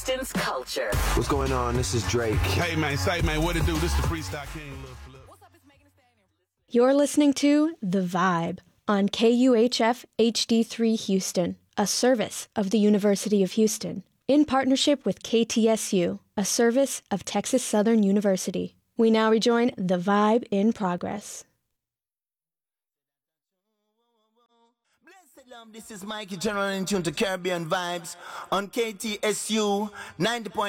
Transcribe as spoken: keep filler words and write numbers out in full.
Houston's culture. What's going on? This is Drake. Hey, man, say, man, what it do? This is the Freestyle King. Lil Flip. You're listening to The Vibe on K U H F H D three Houston, a service of the University of Houston, in partnership with K T S U, a service of Texas Southern University. We now rejoin The Vibe in progress. This is Mikey, General in tune to Caribbean Vibes on K T S U ninety point